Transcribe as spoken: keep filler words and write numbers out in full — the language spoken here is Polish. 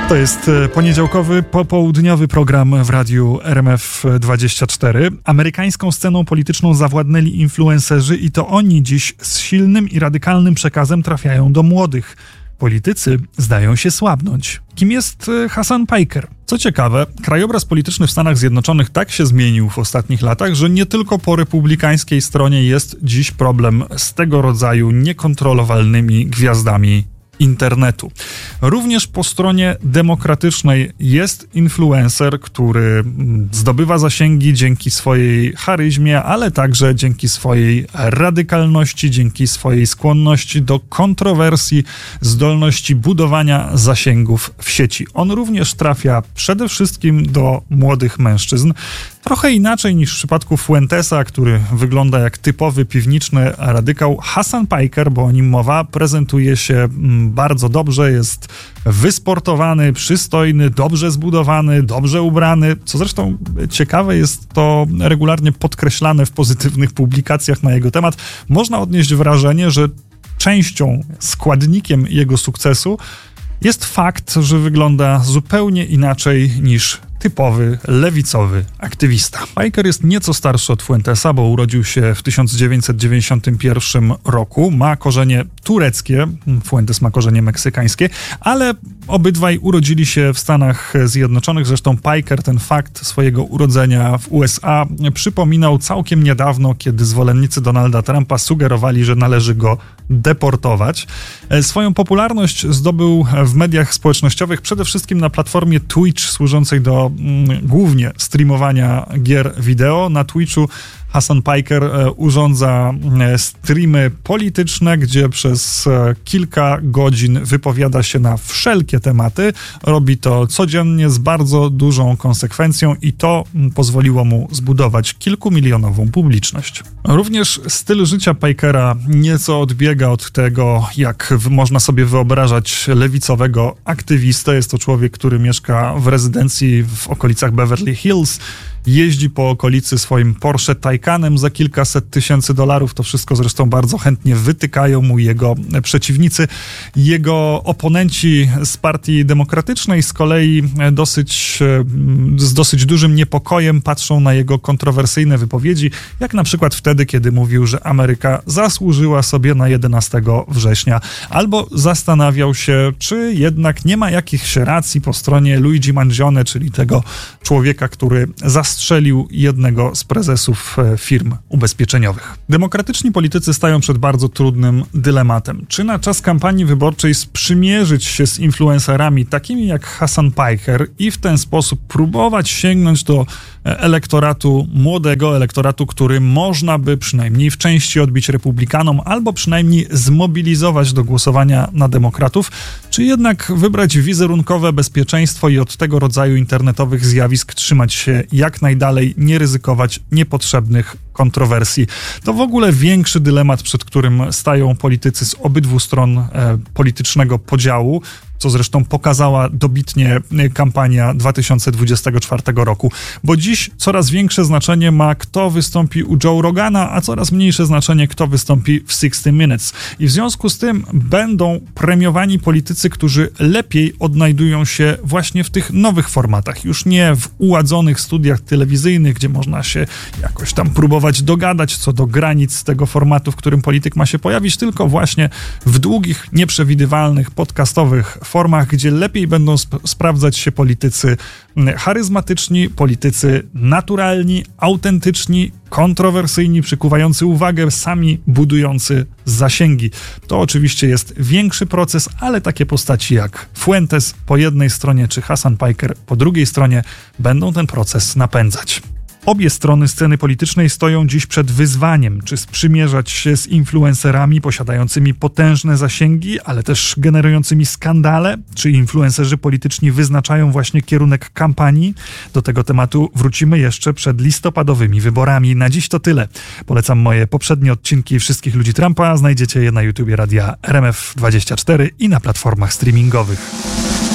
To jest poniedziałkowy, popołudniowy program w radiu R M F dwadzieścia cztery. Amerykańską sceną polityczną zawładnęli influencerzy i to oni dziś z silnym i radykalnym przekazem trafiają do młodych. Politycy zdają się słabnąć. Kim jest Hasan Piker? Co ciekawe, krajobraz polityczny w Stanach Zjednoczonych tak się zmienił w ostatnich latach, że nie tylko po republikańskiej stronie jest dziś problem z tego rodzaju niekontrolowalnymi gwiazdami internetu. Również po stronie demokratycznej jest influencer, który zdobywa zasięgi dzięki swojej charyzmie, ale także dzięki swojej radykalności, dzięki swojej skłonności do kontrowersji, zdolności budowania zasięgów w sieci. On również trafia przede wszystkim do młodych mężczyzn. Trochę inaczej niż w przypadku Fuentesa, który wygląda jak typowy piwniczny radykał. Hasan Piker, bo o nim mowa, prezentuje się bardzo dobrze, jest wysportowany, przystojny, dobrze zbudowany, dobrze ubrany, co zresztą ciekawe jest to regularnie podkreślane w pozytywnych publikacjach na jego temat. Można odnieść wrażenie, że częścią, składnikiem jego sukcesu jest fakt, że wygląda zupełnie inaczej niż typowy lewicowy aktywista. Piker jest nieco starszy od Fuentesa, bo urodził się w tysiąc dziewięćset dziewięćdziesiątym pierwszym roku. Ma korzenie tureckie, Fuentes ma korzenie meksykańskie, ale obydwaj urodzili się w Stanach Zjednoczonych. Zresztą Piker ten fakt swojego urodzenia w U S A przypominał całkiem niedawno, kiedy zwolennicy Donalda Trumpa sugerowali, że należy go deportować. Swoją popularność zdobył w mediach społecznościowych, przede wszystkim na platformie Twitch, służącej do głównie streamowania gier wideo. Na Twitchu Hasan Piker urządza streamy polityczne, gdzie przez kilka godzin wypowiada się na wszelkie tematy. Robi to codziennie z bardzo dużą konsekwencją i to pozwoliło mu zbudować kilkumilionową publiczność. Również styl życia Pikera nieco odbiega od tego, jak można sobie wyobrażać lewicowego aktywistę. Jest to człowiek, który mieszka w rezydencji w okolicach Beverly Hills. Jeździ po okolicy swoim Porsche Taycanem za kilkaset tysięcy dolarów. To wszystko zresztą bardzo chętnie wytykają mu jego przeciwnicy. Jego oponenci z Partii Demokratycznej z kolei dosyć, z dosyć dużym niepokojem patrzą na jego kontrowersyjne wypowiedzi, jak na przykład wtedy, kiedy mówił, że Ameryka zasłużyła sobie na jedenastego września, albo zastanawiał się, czy jednak nie ma jakichś racji po stronie Luigi Mangione, czyli tego człowieka, który zastrzelił strzelił jednego z prezesów firm ubezpieczeniowych. Demokratyczni politycy stają przed bardzo trudnym dylematem. Czy na czas kampanii wyborczej sprzymierzyć się z influencerami takimi jak Hasan Piker i w ten sposób próbować sięgnąć do elektoratu, młodego elektoratu, który można by przynajmniej w części odbić republikanom, albo przynajmniej zmobilizować do głosowania na demokratów, czy jednak wybrać wizerunkowe bezpieczeństwo i od tego rodzaju internetowych zjawisk trzymać się jak najdalej, nie ryzykować niepotrzebnych kontrowersji. To w ogóle większy dylemat, przed którym stają politycy z obydwu stron e, politycznego podziału, co zresztą pokazała dobitnie kampania dwa tysiące dwudziestego czwartego roku. Bo dziś coraz większe znaczenie ma, kto wystąpi u Joe Rogana, a coraz mniejsze znaczenie, kto wystąpi w sixty minutes. I w związku z tym będą premiowani politycy, którzy lepiej odnajdują się właśnie w tych nowych formatach. Już nie w uładzonych studiach telewizyjnych, gdzie można się jakoś tam próbować dogadać co do granic tego formatu, w którym polityk ma się pojawić, tylko właśnie w długich, nieprzewidywalnych, podcastowych formach, gdzie lepiej będą sp- sprawdzać się politycy charyzmatyczni, politycy naturalni, autentyczni, kontrowersyjni, przykuwający uwagę, sami budujący zasięgi. To oczywiście jest większy proces, ale takie postaci jak Fuentes po jednej stronie czy Hasan Piker po drugiej stronie będą ten proces napędzać. Obie strony sceny politycznej stoją dziś przed wyzwaniem, czy sprzymierzać się z influencerami posiadającymi potężne zasięgi, ale też generującymi skandale, czy influencerzy polityczni wyznaczają właśnie kierunek kampanii. Do tego tematu wrócimy jeszcze przed listopadowymi wyborami. Na dziś to tyle. Polecam moje poprzednie odcinki Wszystkich Ludzi Trumpa. Znajdziecie je na YouTubie Radia R M F dwadzieścia cztery i na platformach streamingowych.